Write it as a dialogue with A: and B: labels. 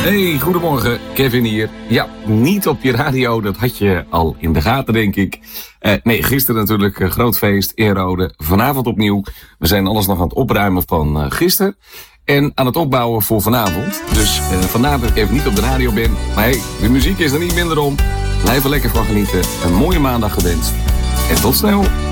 A: Hey, goedemorgen, Kevin hier. Ja, niet op je radio, dat had je al in de gaten, denk ik. Nee, gisteren natuurlijk groot feest in Rode. Vanavond opnieuw. We zijn alles nog aan het opruimen van gisteren. En aan het opbouwen voor vanavond. Dus vandaar dat ik even niet op de radio ben. Maar hey, de muziek is er niet minder om. Blijf er lekker van genieten. Een mooie maandag gewenst. En tot snel.